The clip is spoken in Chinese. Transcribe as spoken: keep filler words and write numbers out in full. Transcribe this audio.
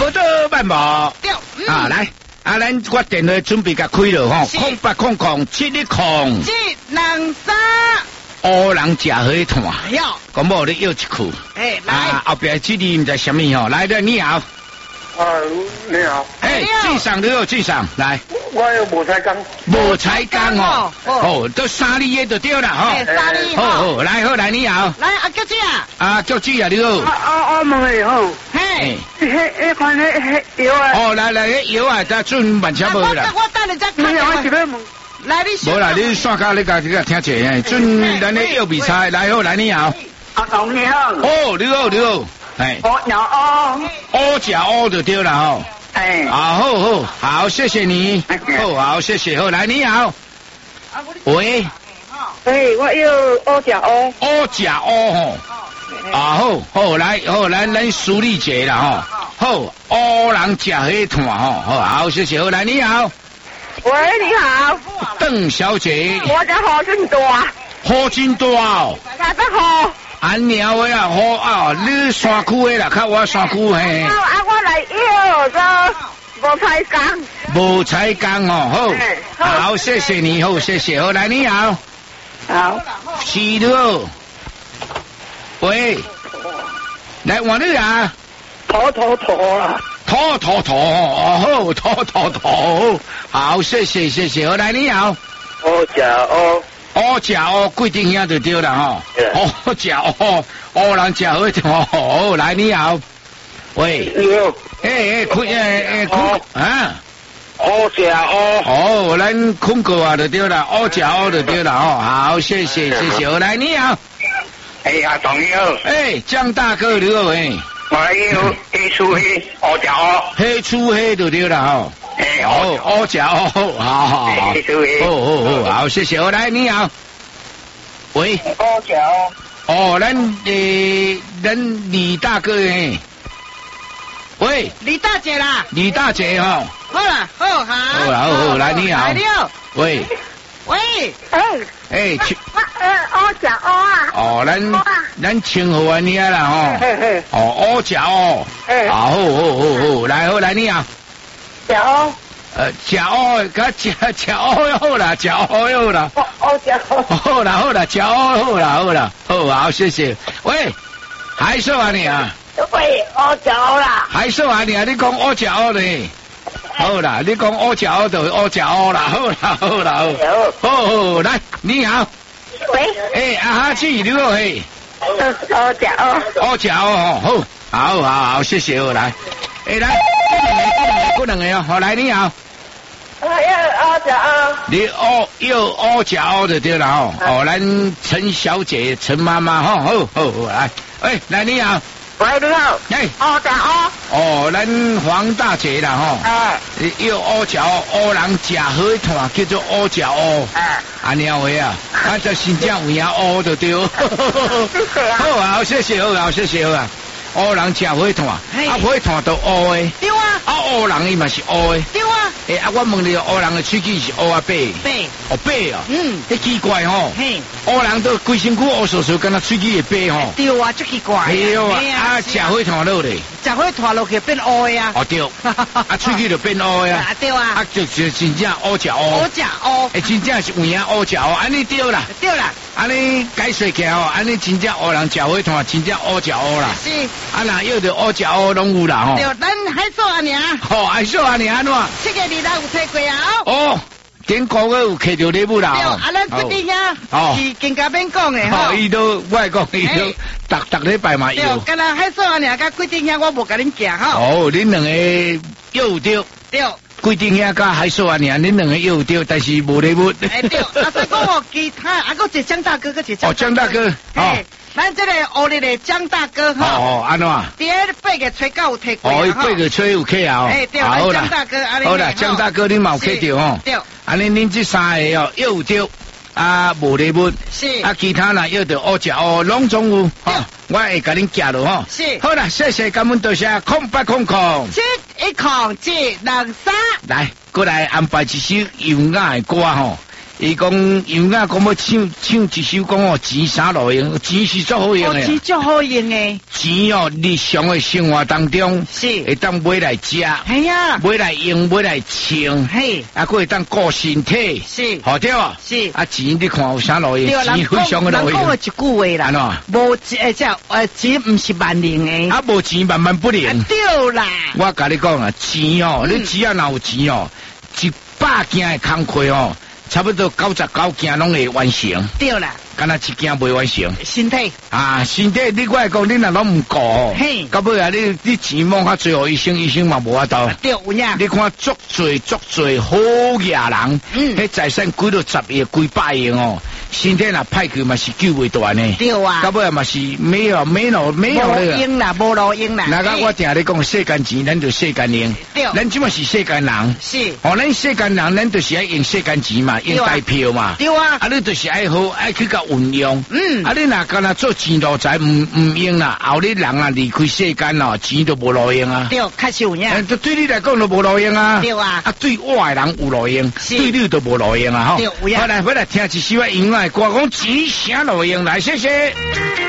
无得慢无。 对。 啊，来，啊，咱我电话准备甲开了吼，空八空空七一空。 七两三。 乌人食火炭。 要。 讲某你要一句。 哎，来。 啊，后边这里唔知什么吼，来的你好。 啊，你好。 哎，最上你好，最上来。 我有无才工。 无才工哦，哦，都三里嘢就对啦吼。 哎，三里。 好好，来好来你好。 来阿叫姐啊。 啊，叫姐啊你好。 啊啊，我问你好。 嘿。 迄迄款迄迄药啊。 哦，来来，迄药啊，再准慢车无啦。 我我等你再看。 没有，我是要问。 来你。 无啦，你线卡你家你家听者诶，准咱的药比赛来好来你好。 阿公你好。 哦，你好你好。哎。 哦，鸟哦。 哦，食哦就对了吼。 哎。 啊，好好好，谢谢你。好好，谢谢好，来你好。喂。 哎，我要哦食哦。 哦食哦吼。啊好好来好咱咱梳理者啦吼。好，乌人食火炭吼。好好谢谢好，来你好。 喂，你好。 邓小姐。 我叫何真大。 何真大哦。 大家好。 安鸟的啊，好啊，你山区的啦，较我山区嘿。 啊，我来要个无才工。 无才工哦，好，好，谢谢你，好，谢谢，好，来你好。 好。 是你好。喂。来换你啊。 妥妥妥啦。 妥妥妥，哦好，妥妥妥，好，谢谢谢谢，好，来你好。 哦食哦。 哦，食哦，规定遐就对啦吼。哦，食哦，哦人食火炭，好，来你好。喂。 你好。 诶诶，开诶诶，开啊。 哦食哦。 哦，咱困过啊就对啦，哦食哦就对啦吼。好，谢谢谢谢，好，来你好。 哎呀，董你好。 诶，江大哥你好诶。 我要黑粗黑，哦食哦。 黑粗黑就对啦吼。 哎， 哦，哦食哦，好好好。 黑粗黑。 哦哦哦，好，谢谢，好，来你好。喂。 哦食哦。 哦，咱诶，咱李大哥诶。喂。 李大姐啦。 李大姐吼。 好啦，好好。 好啦，好好，来你好。 来你好。 喂。 喂。 哎。 诶， 我呃，哦食哦啊。 哦，咱咱称呼安尼啊啦吼。 嘿嘿。 哦，哦食哦。 哎。 好好好好，来好来你好。 食哦。 呃，食哦，甲食食哦好啦，食哦好啦。 哦哦食哦。 好啦好啦，食哦好啦好啦，好好谢谢。喂，还说啊你啊？ 喂，哦食哦啦。 还说啊你啊？你讲哦食哦呢？好啦，你讲哦食哦就哦食哦啦，好啦好啦好。好好来，你好。 喂。 诶，阿哈姐你好嘿。 哦哦食哦。 哦食哦好，好好好，谢谢我来。诶来，这两个，这两个，这两个哦，好来你好。 我要哦食哦。 你哦要哦食哦就对了哦。哦，咱陈小姐、陈妈妈哈，好好好来。喂，来你好。 喂，你好。 哎。 哦食哦。 哦，咱黄大姐啦吼。 哎。 要哦食哦，乌人食火炭叫做哦食哦。 哎。 安尼话啊，啊这真正有影哦就对。好啊，谢谢好啊，谢谢好啊。乌人食火炭，啊火炭都乌的。 对啊。 啊乌人伊嘛是乌的。 对啊。 诶啊，我问你，乌人的喙齿是乌啊白？ 白。 哦白啊。 嗯。 迄奇怪吼。 嘿。 乌人都规身躯乌索索，敢若喙齿会白吼。 对啊，足奇怪。 对啊，啊食火炭落咧。 食火炭落去变乌的啊。 哦对。啊喙齿就变乌的啊。 对啊。 啊就就真正乌食乌。 乌食乌。 诶，真正是有影乌食乌，安尼对啦。 对啦。 安尼解说起来吼，安尼真正乌人食火炭，真正乌食乌啦。 是。 啊那有着乌食乌拢有啦吼。 对，咱海说安尼啊。 哦，海说安尼安怎？ 七个二六有睇过啊。 哦，顶个月有摕到礼物啦。 对，啊咱决定啊，是更加免讲的吼。伊都我会讲，伊都逐逐礼拜嘛有。 对，敢若海说安尼啊，甲决定遐我无甲恁行吼。 哦，恁两个有着。 对。 规定遐甲海说安尼，恁两个有着，但是无礼物。 哎对，啊所以讲哦，其他啊个一江大哥，个一江。 哦，江大哥。哦。 咱这个学历的江大哥哈。 哦，安怎？ 第二八月初九有摕过。 哦，八月初有客啊。 哎对，好啦。江大哥， 好啦，江大哥你嘛有客着吼。 对。 安尼恁这三个哦，又有着。啊，无礼物。 是。 啊，其他啦要着乌食哦，拢总有。 对。 我会甲恁寄落吼。 是。 好啦，谢谢，感恩多谢，空八空空。 七一空七两三。 来，过来安排一首优雅的歌吼， 伊讲杨啊，讲要唱唱一首讲哦，钱啥路用？钱是足好用哦， 的。 钱足好用的。 钱哦，日常的生活当中是会当买来食， 系啊， 买来用，买来穿， 嘿， 啊，佫会当顾身体， 是， 好对哦。 是啊，钱你看有啥路用？ 对， 钱非常的路用。 人讲的一句话啦，无诶，即诶钱唔是万能的， 啊，无钱万万不能。 对啦， 我甲你讲啊，钱哦，你只要若有钱哦，一百件的工课哦。差不多九十九件拢会完成， 对啦， 敢若一件未完成。 身体啊，身体你我来讲，你若拢唔顾， 嘿， 到尾啊，你你钱摸较最后医生医生嘛无法度。 对有影， 你看足侪足侪好野人，嗯，迄财产几多十亿、几百亿哦，身体若歹去嘛是救袂断的。 对啊， 到尾嘛是没有没有没有无用啦，无路用啦。 那个我定你讲世间钱，咱就世间用。 对， 咱即嘛是世间人。 是， 哦，咱世间人，咱就是爱用世间钱嘛。用代票嘛， 对啊， 啊，你就是爱好爱去甲运用， 嗯， 啊，你若干那做钱路财唔唔用啦，后日人啊离开世间咯，钱就无路用啊， 对，确实有影， 对对你来讲就无路用啊， 对啊， 啊，对我的人有路用，对你就无路用啊， 吼，对，有影， 好来，回来听一首音乐歌，讲钱啥路用来，谢谢。